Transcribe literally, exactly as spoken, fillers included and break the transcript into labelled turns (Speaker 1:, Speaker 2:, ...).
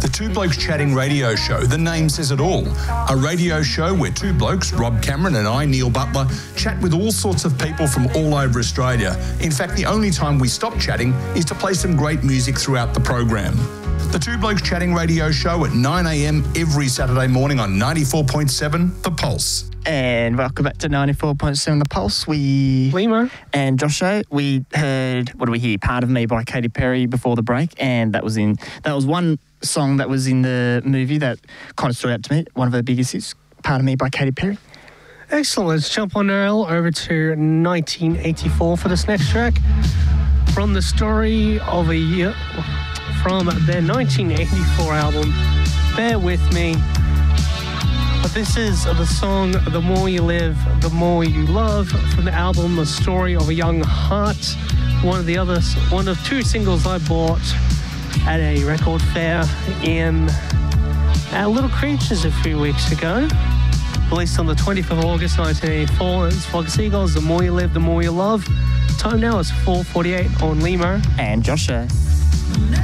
Speaker 1: The Two Blokes Chatting radio show, the name says it all. A radio show where two blokes, Rob Cameron and I, Neil Butler, chat with all sorts of people from all over Australia. In fact, the only time we stop chatting is to play some great music throughout the program. The Two Blokes Chatting radio show at nine a m every Saturday morning on ninety-four point seven The Pulse.
Speaker 2: And welcome back to ninety-four point seven The Pulse. We...
Speaker 3: Limo.
Speaker 2: And Josho, we heard, what do we hear? Part of Me by Katy Perry before the break. And that was in, that was one song that was in the movie that kind of stood out to me. One of her biggest hits, Part of Me by Katy Perry.
Speaker 3: Excellent. Let's jump on Earl over to nineteen eighty-four for this next track. From the story of a year... From their nineteen eighty-four album, Bear With Me. But this is the song The More You Live, The More You Love from the album The Story of a Young Heart. One of the other, one of two singles I bought at a record fair in uh, Little Creatures a few weeks ago. Released on the twentieth of August nineteen eighty-four. It's Flock of Seagulls, The More You Live, The More You Love. Time now is four forty-eight on Limo.
Speaker 2: And Josho.